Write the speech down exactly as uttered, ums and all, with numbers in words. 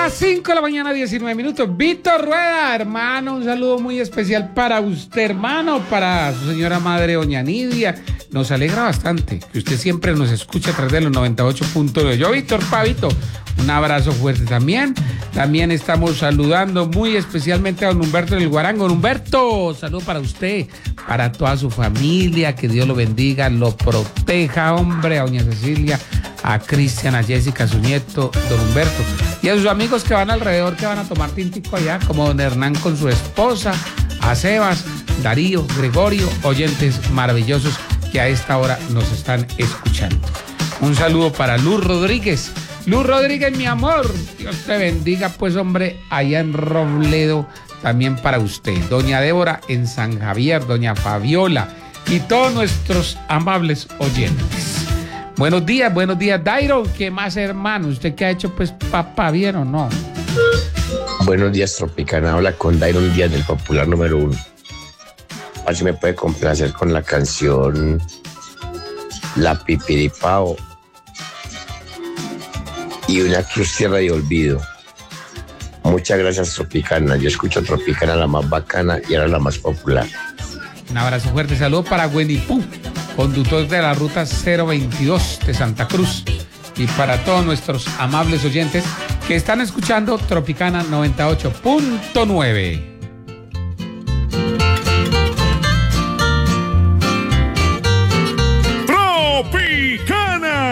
Las cinco de la mañana, diecinueve minutos. Víctor Rueda, hermano, un saludo muy especial para usted, hermano, para su señora madre, doña Nidia. Nos alegra bastante que usted siempre nos escucha a través de los noventa y ocho punto nueve. Yo, Víctor Pavito, un abrazo fuerte también. También estamos saludando muy especialmente a don Humberto del Guarango. Don Humberto, saludo para usted, para toda su familia, que Dios lo bendiga, lo proteja, hombre, a doña Cecilia, a Cristian, a Jessica, a su nieto, don Humberto, y a sus amigos que van alrededor, que van a tomar tintico allá, como don Hernán con su esposa, a Sebas, Darío, Gregorio, oyentes maravillosos que a esta hora nos están escuchando. Un saludo para Luz Rodríguez. Luz Rodríguez, mi amor, Dios te bendiga, pues, hombre, allá en Robledo, también para usted. Doña Débora en San Javier, doña Fabiola y todos nuestros amables oyentes. Buenos días, buenos días, Dairo. ¿Qué más, hermano? ¿Usted qué ha hecho, pues, papá, bien o no? Buenos días, Tropicana. Habla con Dairon Díaz del Popular número uno. A ver si me puede complacer con la canción La Pipiripao y Una Cruz Tierra de Olvido. Muchas gracias, Tropicana. Yo escucho Tropicana, la más bacana y ahora la más popular. Un abrazo fuerte, saludo para Winnie Pooh, conductor de la ruta cero veintidós de Santa Cruz, y para todos nuestros amables oyentes que están escuchando Tropicana noventa y ocho punto nueve.